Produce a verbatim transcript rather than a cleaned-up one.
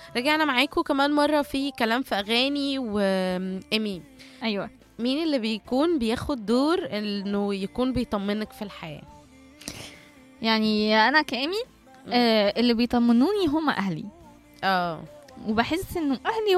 رجعنا معاكم كمان مرة في كلام في أغاني وإيمي. ايوه. مين اللي بيكون بياخد دور إنه يكون بيطمنك في الحياة؟ يعني انا كامي، آه اللي بيطمنوني هم اهلي. اه وبحس انه اهلي